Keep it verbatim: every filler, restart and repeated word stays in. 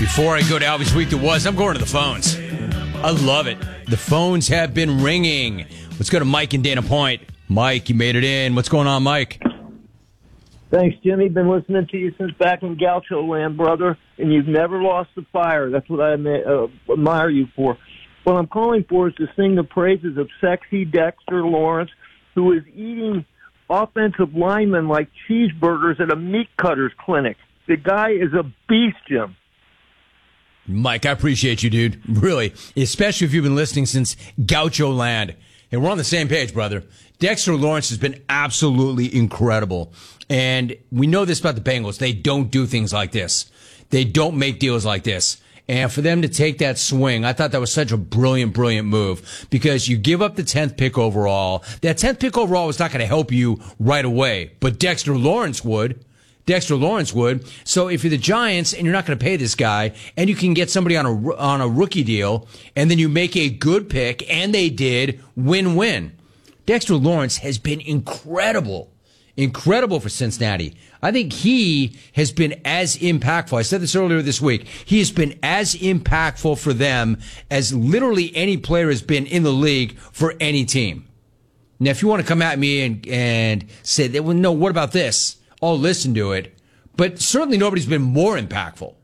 Before I go to Albie's Week That Was, I'm going to the phones. I love it. The phones have been ringing. Let's go to Mike in Dana Point. Mike, you made it in. What's going on, Mike? Thanks, Jimmy. Been listening to you since back in Gaucho Land, brother, and you've never lost the fire. That's what I uh, admire you for. What I'm calling for is to sing the praises of sexy Dexter Lawrence, who is eating offensive linemen like cheeseburgers at a meat cutter's clinic. The guy is a beast, Jim. Mike, I appreciate you, dude. Really. Especially if you've been listening since Gaucho Land. And we're on the same page, brother. Dexter Lawrence has been absolutely incredible. And we know this about the Bengals. They don't do things like this. They don't make deals like this. And for them to take that swing, I thought that was such a brilliant, brilliant move. Because you give up the tenth pick overall. That tenth pick overall was not going to help you right away. But Dexter Lawrence would. Dexter Lawrence would. So if you're the Giants and you're not going to pay this guy, and you can get somebody on a on a rookie deal, and then you make a good pick, and they did, win-win. Dexter Lawrence has been incredible, incredible for Cincinnati. I think he has been as impactful. I said this earlier this week. He has been as impactful for them as literally any player has been in the league for any team. Now, if you want to come at me and and say, well, no, what about this? I'll listen to it. But certainly nobody's been more impactful.